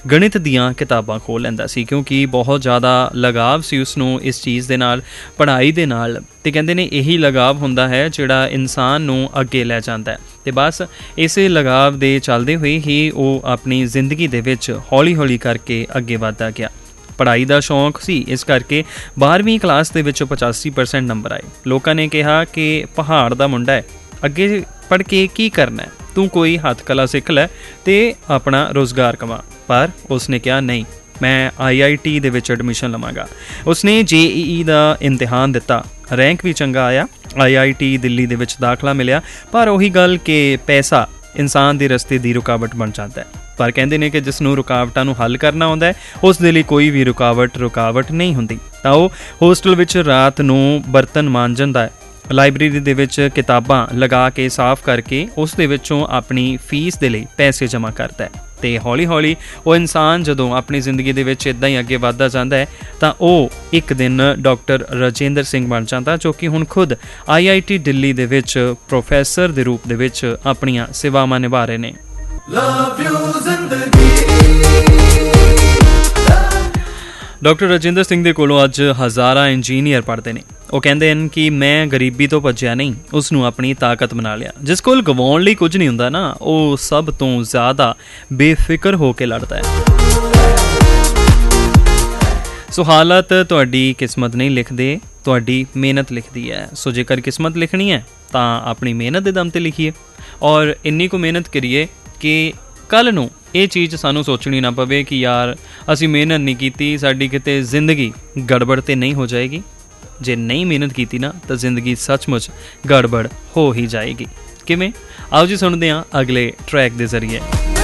ਗਣਿਤ ਦੀਆਂ ਕਿਤਾਬਾਂ ਖੋਲ੍ਹ ਲੈਂਦਾ ਸੀ, ਕਿਉਂਕਿ ਬਹੁਤ ਜ਼ਿਆਦਾ ਲਗਾਵ ਸੀ ਉਸਨੂੰ ਇਸ ਚੀਜ਼ ਦੇ ਨਾਲ, ਪੜ੍ਹਾਈ ਦੇ ਨਾਲ। ਅਤੇ ਕਹਿੰਦੇ ਨੇ ਇਹੀ ਲਗਾਵ ਹੁੰਦਾ ਹੈ ਜਿਹੜਾ ਇਨਸਾਨ ਨੂੰ ਅੱਗੇ ਲੈ ਜਾਂਦਾ ਹੈ। ਅਤੇ ਬਸ ਇਸੇ ਲਗਾਵ ਦੇ ਚੱਲਦੇ ਹੋਏ ਹੀ ਉਹ ਆਪਣੀ ਜ਼ਿੰਦਗੀ ਦੇ ਵਿੱਚ ਹੌਲੀ ਹੌਲੀ ਕਰਕੇ ਅੱਗੇ ਵੱਧਦਾ ਗਿਆ। ਪੜ੍ਹਾਈ ਦਾ ਸ਼ੌਂਕ ਸੀ, ਇਸ ਕਰਕੇ 12ਵੀਂ ਕਲਾਸ ਦੇ ਵਿੱਚੋਂ 85% ਨੰਬਰ ਆਏ। ਲੋਕਾਂ ਨੇ ਕਿਹਾ ਕਿ ਪਹਾੜ ਦਾ ਮੁੰਡਾ ਹੈ, ਅੱਗੇ ਪੜ੍ਹ ਕੇ ਕੀ ਕਰਨਾ ਹੈ, ਤੂੰ ਕੋਈ ਹੱਥ ਕਲਾ ਸਿੱਖ ਲੈ ਅਤੇ ਆਪਣਾ ਰੁਜ਼ਗਾਰ ਕਮਾ। ਪਰ ਉਸਨੇ ਕਿਹਾ ਨਹੀਂ, ਮੈਂ IIT ਦੇ ਵਿੱਚ ਐਡਮਿਸ਼ਨ ਲਵਾਂਗਾ। ਉਸਨੇ JEE ਦਾ ਇਮਤਿਹਾਨ ਦਿੱਤਾ, ਰੈਂਕ ਵੀ ਚੰਗਾ ਆਇਆ, IIT ਦਿੱਲੀ ਦੇ ਵਿੱਚ ਦਾਖਲਾ ਮਿਲਿਆ। ਪਰ ਉਹੀ ਗੱਲ ਕਿ ਪੈਸਾ ਇਨਸਾਨ ਦੇ ਰਸਤੇ ਦੀ ਰੁਕਾਵਟ ਬਣ ਜਾਂਦਾ ਹੈ। ਪਰ ਕਹਿੰਦੇ ਨੇ ਕਿ ਜਿਸ ਨੂੰ ਰੁਕਾਵਟਾਂ ਨੂੰ ਹੱਲ ਕਰਨਾ ਆਉਂਦਾ ਹੈ, ਉਸ ਦੇ ਲਈ ਕੋਈ ਵੀ ਰੁਕਾਵਟ ਨਹੀਂ ਹੁੰਦੀ। ਤਾਂ ਉਹ ਹੋਸਟਲ ਵਿੱਚ ਰਾਤ ਨੂੰ ਬਰਤਨ ਮਾਂਜਣ ਦਾ, ਲਾਇਬ੍ਰੇਰੀ ਦੇ ਵਿੱਚ ਕਿਤਾਬਾਂ ਲਗਾ ਕੇ ਸਾਫ਼ ਕਰਕੇ ਉਸ ਦੇ ਵਿੱਚੋਂ ਆਪਣੀ ਫੀਸ ਦੇ ਲਈ ਪੈਸੇ ਜਮ੍ਹਾਂ ਕਰਦਾ ਹੈ। ਅਤੇ ਹੌਲੀ ਹੌਲੀ ਉਹ ਇਨਸਾਨ ਜਦੋਂ ਆਪਣੀ ਜ਼ਿੰਦਗੀ ਦੇ ਵਿੱਚ ਇੱਦਾਂ ਹੀ ਅੱਗੇ ਵੱਧਦਾ ਜਾਂਦਾ ਹੈ ਤਾਂ ਉਹ ਇੱਕ ਦਿਨ ਡਾਕਟਰ ਰਜਿੰਦਰ ਸਿੰਘ ਬਣ ਜਾਂਦਾ, ਜੋ ਕਿ ਹੁਣ ਖੁਦ IIT ਦਿੱਲੀ ਦੇ ਵਿੱਚ ਪ੍ਰੋਫੈਸਰ ਦੇ ਰੂਪ ਦੇ ਵਿੱਚ ਆਪਣੀਆਂ ਸੇਵਾਵਾਂ ਨਿਭਾ ਰਹੇ ਨੇ। ਡਾਕਟਰ ਰਜਿੰਦਰ ਸਿੰਘ ਦੇ ਕੋਲੋਂ ਅੱਜ ਹਜ਼ਾਰਾਂ ਇੰਜੀਨੀਅਰ ਪੜ੍ਹਦੇ ਨੇ। ਉਹ ਕਹਿੰਦੇ ਹਨ ਕਿ ਮੈਂ ਗਰੀਬੀ ਤੋਂ ਭੱਜਿਆ ਨਹੀਂ, ਉਸ ਨੂੰ ਆਪਣੀ ਤਾਕਤ ਬਣਾ ਲਿਆ। ਜਿਸ ਕੋਲ ਗਵਾਉਣ ਲਈ ਕੁਝ ਨਹੀਂ ਹੁੰਦਾ ਨਾ, ਉਹ ਸਭ ਤੋਂ ਜ਼ਿਆਦਾ ਬੇਫਿਕਰ ਹੋ ਕੇ ਲੜਦਾ ਹੈ। ਸੋ ਹਾਲਾਤ ਤੁਹਾਡੀ ਕਿਸਮਤ ਨਹੀਂ ਲਿਖਦੇ, ਤੁਹਾਡੀ ਮਿਹਨਤ ਲਿਖਦੀ ਹੈ। ਸੋ ਜੇਕਰ ਕਿਸਮਤ ਲਿਖਣੀ ਹੈ ਤਾਂ ਆਪਣੀ ਮਿਹਨਤ ਦੇ ਦਮ 'ਤੇ ਲਿਖੀਏ, ਔਰ ਇੰਨੀ ਕੁ ਮਿਹਨਤ ਕਰੀਏ ਕਿ ਕੱਲ੍ਹ ਨੂੰ ਇਹ ਚੀਜ਼ ਸਾਨੂੰ ਸੋਚਣੀ ਨਾ ਪਵੇ ਕਿ ਯਾਰ ਅਸੀਂ ਮਿਹਨਤ ਨਹੀਂ ਕੀਤੀ, ਸਾਡੀ ਕਿਤੇ ਜ਼ਿੰਦਗੀ ਗੜਬੜ ਤਾਂ ਨਹੀਂ ਹੋ ਜਾਏਗੀ। ਜੇ ਨਹੀਂ ਮਿਹਨਤ ਕੀਤੀ ਨਾ ਤਾਂ ਜ਼ਿੰਦਗੀ ਸੱਚਮੁੱਚ ਗੜਬੜ ਹੋ ਹੀ ਜਾਏਗੀ। ਕਿਵੇਂ? ਆਓ ਜੀ ਸੁਣਦੇ ਹਾਂ ਅਗਲੇ ਟਰੈਕ ਦੇ ਜ਼ਰੀਏ।